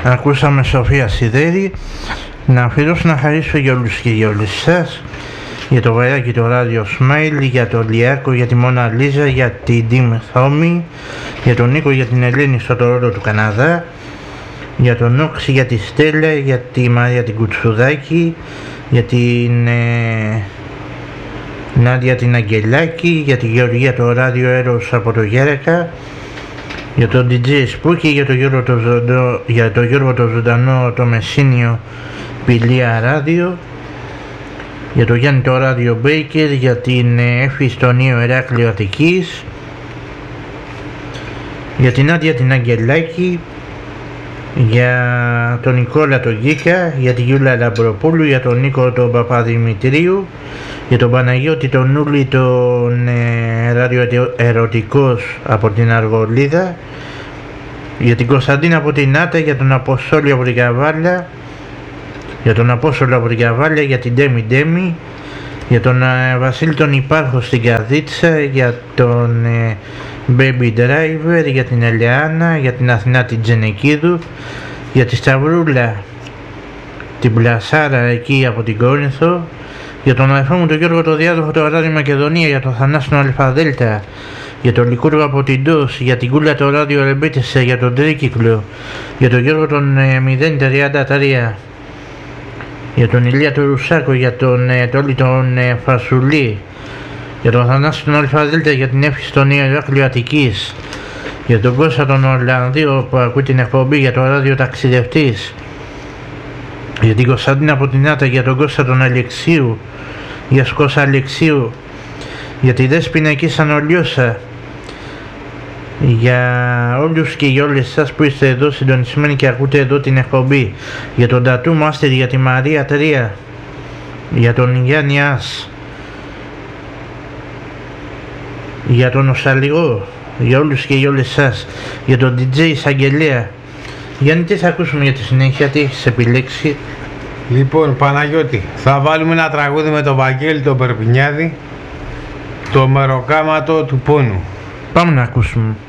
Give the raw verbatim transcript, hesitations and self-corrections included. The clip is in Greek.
Ακούσαμε Σοφία Σιδέρη. Να αφιερώσω να χαρίσω για όλους και για όλες εσάς, για το Βαράκι, το Ράδιο Smile, για τον Λιάκο, για τη Μόνα Λίζα, για την Ντίμ Θόμη, για τον Νίκο, για την Ελένη στο Τορόντο του Καναδά, για τον Όξη, για τη Στέλλα, για τη Μαρία την Κουτσουδάκη, για την ε, Νάντια την Αγγελάκη, για τη Γεωργία το Ράδιο Έρος από το Γέρακα, για τον ντι τζέι Σπούκη, για τον Γιώργο το, Ζωντό, για τον Γιώργο το Ζωντανό το Μεσίνιο Πηλία Ράδιο, για τον Γιάννη το Ράδιο Μπέικερ, για την Εφη στο Νίο Εράκλειο Αττικής, για την Άντια την Αγγελάκη, για τον Νικόλα τον Γκίκα, για τη Γιούλα Λαμπροπούλου, για τον Νίκο τον Παπαδημητρίου, για τον Παναγιώτη τον Νούλη τον ε, ραδιοερωτικός από την Αργολίδα, για την Κωνσταντίνα από την Άτα, για τον Αποστόλη από την Καβάλα, για τον Απόστολο από την Καβάλια, για την Ντέμι Ντέμι, για τον ε, Βασίλη τον Υπάρχο στην Καδίτσα, για τον ε, Baby Driver, για την Ελεάνα, για την Αθηνά την Τζενεκίδου, για τη Σταυρούλα την Πλασάρα εκεί από την Κόρινθο, για τον αδερφό μου τον Γιώργο το Διάδοχο το Ράδιο Μακεδονία, για τον Θανάση τον Αλφαδέλτα, για τον Λικούργο από την Ντός, για την Κούλα το Ράδιο Ρεμπέτεσσα, για τον Τρίκυκλο, για τον Γιώργο τον ε, μηδέν τριάντα τρία, για τον Ηλία τον Ρουσάκο, για τον ε, Τόλι τον ε, Φασουλή, για τον Θανάση τον Αλφαδέλτα, για την Εύχη στον Νέο Ηράκλειο Αττικής, για τον Κώστα τον Ολλανδίο που ακούει την εκπομπή, για το Ράδιο Ταξιδευτής, για την Κωνσταντίνα από την Άτα, για τον Κώστα τον Αλεξίου, για Σκώσα Αλεξίου, για τη Δέσποινα εκεί σαν Ολιώσα, για όλους και για όλες εσάς που είστε εδώ συντονισμένοι και ακούτε εδώ την εκπομπή, για τον Τατού Μάστερ, για τη Μαρία Τρία, για τον Γιάννη Άς, για τον Οσαλιγό, για όλους και για όλες εσάς, για τον ντι τζέι Εισαγγελέα. Γιάννη, τι θα ακούσουμε για τη συνέχεια, τι έχεις επιλέξει? Λοιπόν, Παναγιώτη, θα βάλουμε ένα τραγούδι με τον Βαγγέλη τον Περπινιάδη, το Μεροκάματο του Πόνου. Πάμε να ακούσουμε.